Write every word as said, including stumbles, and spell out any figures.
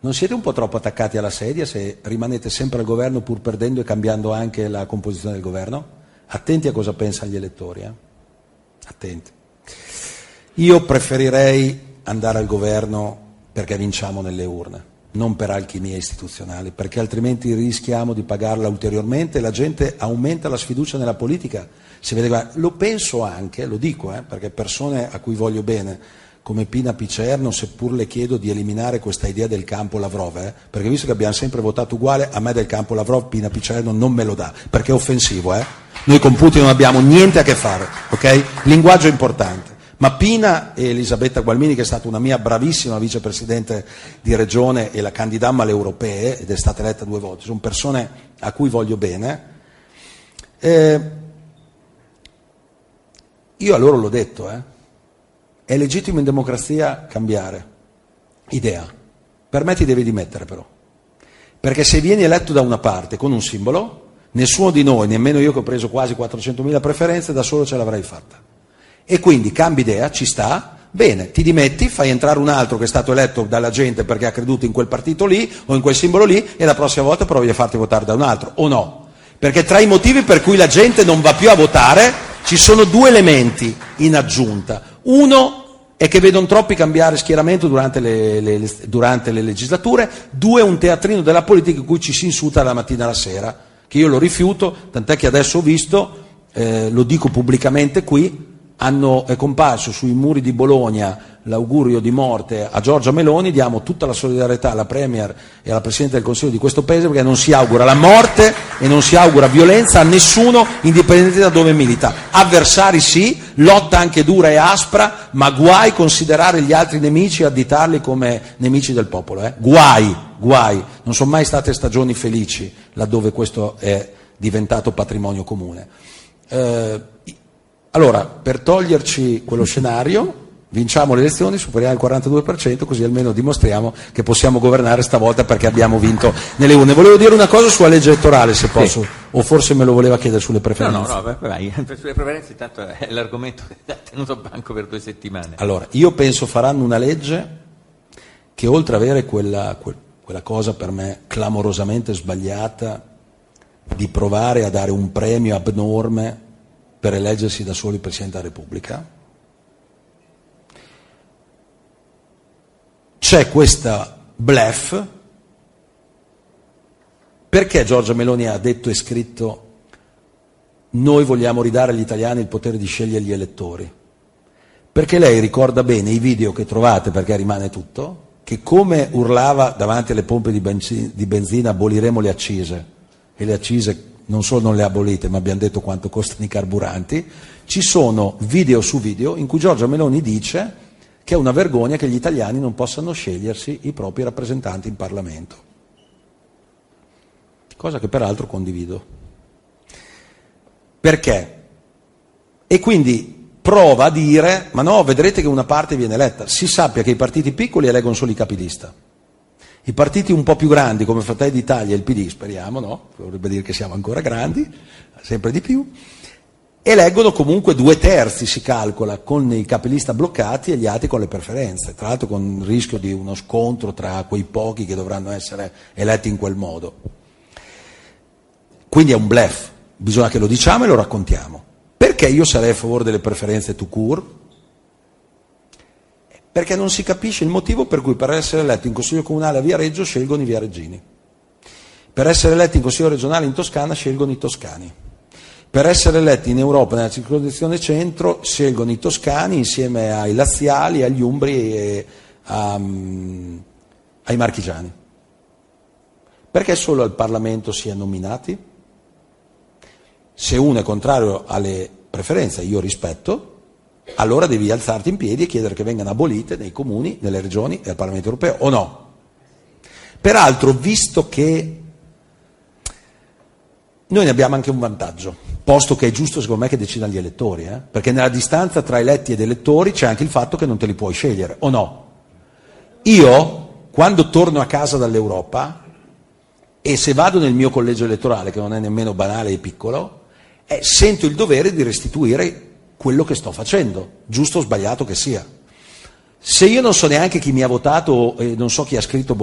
non siete un po' troppo attaccati alla sedia se rimanete sempre al governo pur perdendo e cambiando anche la composizione del governo? Attenti a cosa pensano gli elettori, eh? Attenti. Io preferirei andare al governo perché vinciamo nelle urne, non per alchimia istituzionale, perché altrimenti rischiamo di pagarla ulteriormente e la gente aumenta la sfiducia nella politica. Si vede, guarda, lo penso anche, lo dico, eh, perché persone a cui voglio bene, come Pina Picerno, seppur le chiedo di eliminare questa idea del campo Lavrov, eh, perché visto che abbiamo sempre votato uguale, a me del campo Lavrov Pina Picerno non me lo dà, perché è offensivo. Eh. Noi con Putin non abbiamo niente a che fare, ok? Linguaggio importante. Ma Pina e Elisabetta Gualmini, che è stata una mia bravissima vicepresidente di regione e la candidamma alle europee, ed è stata eletta due volte, sono persone a cui voglio bene. Eh, io a loro l'ho detto, eh, è legittimo in democrazia cambiare idea. Per me ti devi dimettere però. Perché se vieni eletto da una parte con un simbolo, nessuno di noi, nemmeno io che ho preso quasi quattrocentomila preferenze, da solo ce l'avrei fatta. E quindi cambi idea, ci sta, bene, ti dimetti, fai entrare un altro che è stato eletto dalla gente perché ha creduto in quel partito lì o in quel simbolo lì e la prossima volta provi a farti votare da un altro, o no? Perché tra i motivi per cui la gente non va più a votare ci sono due elementi in aggiunta. Uno è che vedono troppi cambiare schieramento durante le, le, le, durante le legislature, due un teatrino della politica in cui ci si insulta dalla mattina alla sera, che io lo rifiuto, tant'è che adesso ho visto, eh, lo dico pubblicamente qui, hanno, è comparso sui muri di Bologna l'augurio di morte a Giorgia Meloni, diamo tutta la solidarietà alla Premier e alla Presidente del Consiglio di questo Paese perché non si augura la morte e non si augura violenza a nessuno indipendente da dove milita. Avversari sì, lotta anche dura e aspra, ma guai considerare gli altri nemici e additarli come nemici del popolo. Eh? Guai, guai. Non sono mai state stagioni felici laddove questo è diventato patrimonio comune. Eh, Allora, per toglierci quello scenario, vinciamo le elezioni, superiamo il quarantadue per cento, così almeno dimostriamo che possiamo governare stavolta perché abbiamo vinto nelle urne. Volevo dire una cosa sulla legge elettorale, se posso, sì. O forse me lo voleva chiedere sulle preferenze. No, no, no, vai, sulle preferenze intanto è l'argomento che ha tenuto banco per due settimane. Allora, io penso faranno una legge che oltre ad avere quella, quella cosa per me clamorosamente sbagliata di provare a dare un premio abnorme per eleggersi da soli Presidente della Repubblica, c'è questa bluff perché Giorgia Meloni ha detto e scritto noi vogliamo ridare agli italiani il potere di scegliere gli elettori, perché lei ricorda bene i video che trovate, perché rimane tutto, che come urlava davanti alle pompe di benzina, di benzina aboliremo le accise, e le accise non solo non le ha abolite, ma abbiamo detto quanto costano i carburanti. Ci sono video su video in cui Giorgia Meloni dice che è una vergogna che gli italiani non possano scegliersi i propri rappresentanti in Parlamento, cosa che peraltro condivido. Perché? E quindi prova a dire, ma no, vedrete che una parte viene eletta. Si sappia che i partiti piccoli eleggono solo i capilista. I partiti un po' più grandi come Fratelli d'Italia e il P D, speriamo, no? Vorrebbe dire che siamo ancora grandi, sempre di più, eleggono comunque due terzi, si calcola, con i capilista bloccati e gli altri con le preferenze, tra l'altro con il rischio di uno scontro tra quei pochi che dovranno essere eletti in quel modo. Quindi è un bluff, bisogna che lo diciamo e lo raccontiamo. Perché io sarei a favore delle preferenze tout court? Perché non si capisce il motivo per cui per essere eletti in Consiglio Comunale a Viareggio scelgono i viareggini, per essere eletti in Consiglio Regionale in Toscana scelgono i toscani, per essere eletti in Europa nella circoscrizione centro scelgono i toscani insieme ai laziali, agli umbri e a, um, ai marchigiani. Perché solo al Parlamento si è nominati? Se uno è contrario alle preferenze, io rispetto, allora devi alzarti in piedi e chiedere che vengano abolite nei comuni, nelle regioni e al Parlamento europeo, o no? Peraltro, visto che noi ne abbiamo anche un vantaggio, posto che è giusto secondo me che decidano gli elettori, eh? Perché nella distanza tra eletti ed elettori c'è anche il fatto che non te li puoi scegliere, o no? Io, quando torno a casa dall'Europa, e se vado nel mio collegio elettorale, che non è nemmeno banale e piccolo, eh, sento il dovere di restituire quello che sto facendo, giusto o sbagliato che sia. Se io non so neanche chi mi ha votato e non so chi ha scritto